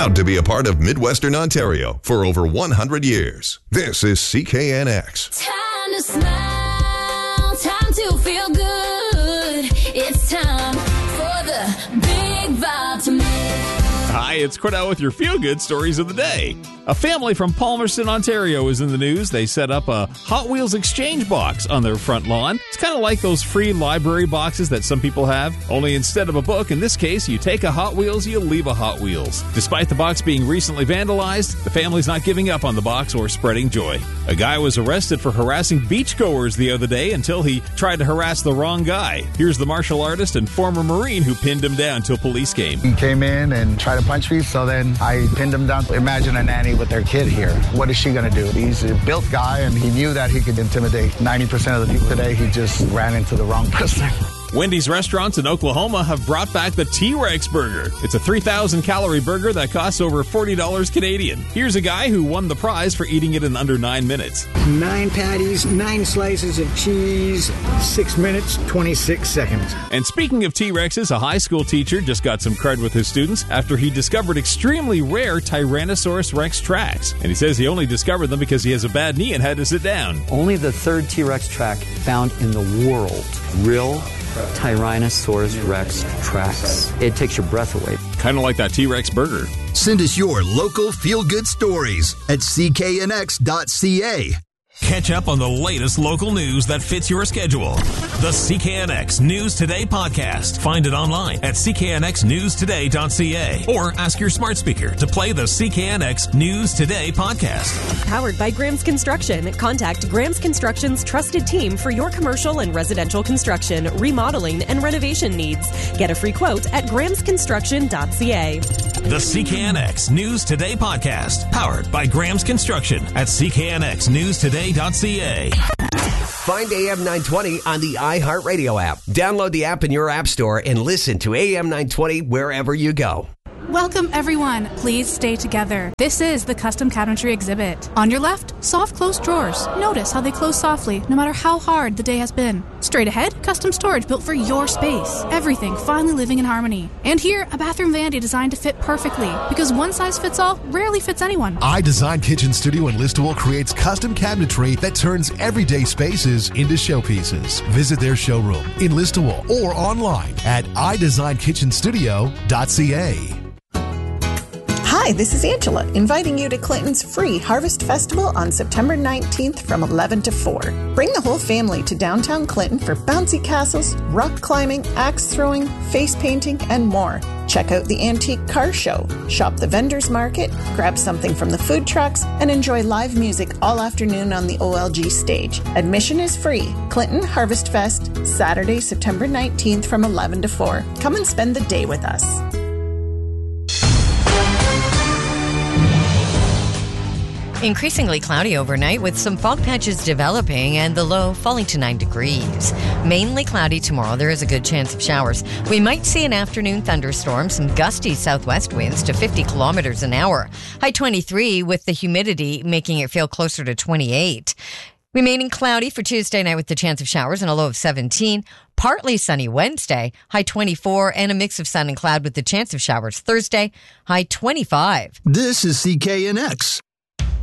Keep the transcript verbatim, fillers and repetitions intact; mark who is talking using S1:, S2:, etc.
S1: Proud to be a part of Midwestern Ontario for over one hundred years. This is C K N X.
S2: Time to smile, time to feel good. It's time for the Big Vitamin.
S3: Hi, it's Cordell with your feel-good stories of the day. A family from Palmerston, Ontario is in the news. They set up a Hot Wheels exchange box on their front lawn. It's kind of like those free library boxes that some people have, only instead of a book, in this case, you take a Hot Wheels, you leave a Hot Wheels. Despite the box being recently vandalized, the family's not giving up on the box or spreading joy. A guy was arrested for harassing beachgoers the other day until he tried to harass the wrong guy. Here's the martial artist and former Marine who pinned him down till police came.
S4: He came in and tried to punch me, so then I pinned him down. Imagine a nanny with their kid here. What is she going to do? He's a built guy, and he knew that he could intimidate ninety percent of the people. Today, he just ran into the wrong person.
S3: Wendy's restaurants in Oklahoma have brought back the T-Rex burger. It's a three thousand calorie burger that costs over forty dollars Canadian. Here's a guy who won the prize for eating it in under nine minutes.
S5: Nine patties, nine slices of cheese, six minutes, twenty-six seconds.
S3: And speaking of T-Rexes, a high school teacher just got some cred with his students after he discovered extremely rare Tyrannosaurus Rex tracks. And he says he only discovered them because he has a bad knee and had to sit down.
S6: Only the third T-Rex track found in the world. Real Tyrannosaurus Rex tracks. It takes your breath away.
S3: Kind of like that T-Rex burger.
S7: Send us your local feel-good stories at c k n x dot c a.
S8: Catch up on the latest local news that fits your schedule. The C K N X News Today podcast. Find it online at c k n x news today dot c a or ask your smart speaker to play the C K N X News Today podcast.
S9: Powered by Graham's Construction. Contact Graham's Construction's trusted team for your commercial and residential construction, remodeling, and renovation needs. Get a free quote at grahams construction dot c a.
S8: The C K N X News Today podcast. Powered by Graham's Construction at c k n x news today dot c a.
S10: Find A M nine twenty on the iHeartRadio app. Download the app in your app store and listen to A M nine twenty wherever you go.
S11: Welcome, everyone. Please stay together. This is the custom cabinetry exhibit. On your left, soft closed drawers. Notice how they close softly, no matter how hard the day has been. Straight ahead, custom storage built for your space. Everything finally living in harmony. And here, a bathroom vanity designed to fit perfectly, because one size fits all rarely fits anyone.
S12: iDesign Kitchen Studio in Listowel creates custom cabinetry that turns everyday spaces into showpieces. Visit their showroom in Listowel or online at i design kitchen studio dot c a.
S13: Hi, this is Angela, inviting you to Clinton's free Harvest Festival on September nineteenth from eleven to four. Bring the whole family to downtown Clinton for bouncy castles, rock climbing, axe throwing, face painting, and more. Check out the antique car show, shop the vendors market, grab something from the food trucks, and enjoy live music all afternoon on the O L G stage. Admission is free. Clinton Harvest Fest, Saturday, September nineteenth from eleven to four. Come and spend the day with us.
S14: Increasingly cloudy overnight with some fog patches developing and the low falling to nine degrees. Mainly cloudy tomorrow. There is a good chance of showers. We might see an afternoon thunderstorm, some gusty southwest winds to fifty kilometers an hour. High twenty-three with the humidity making it feel closer to twenty-eight. Remaining cloudy for Tuesday night with the chance of showers and a low of seventeen. Partly sunny Wednesday, high twenty-four, and a mix of sun and cloud with the chance of showers Thursday, high twenty-five.
S7: This is C K N X.